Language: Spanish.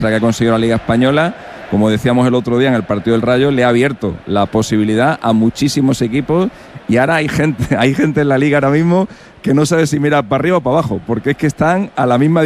que ha conseguido la Liga Española, como decíamos el otro día en el partido del Rayo, le ha abierto la posibilidad a muchísimos equipos y ahora hay gente en la Liga ahora mismo que no sabe si mirar para arriba o para abajo, porque es que están a la misma